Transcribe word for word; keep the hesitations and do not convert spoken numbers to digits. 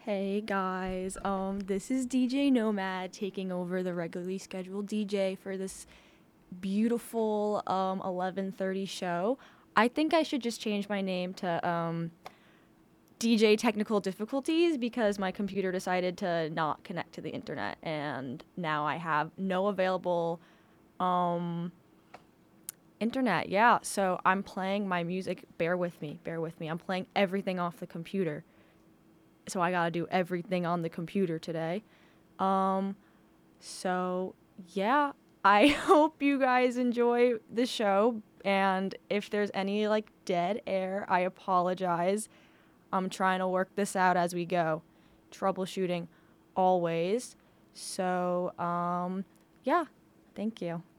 Hey guys, um, this is D J Nomad taking over the regularly scheduled D J for this beautiful um eleven thirty show. I think I should just change my name to um D J Technical Difficulties because my computer decided to not connect to the internet and now I have no available um internet. Yeah, so I'm playing my music. Bear with me, bear with me. I'm playing everything off the computer. So I gotta do everything on the computer today. Um, so yeah, I hope you guys enjoy the show. And if there's any like dead air, I apologize. I'm trying to work this out as we go. Troubleshooting always. So, um, yeah, thank you.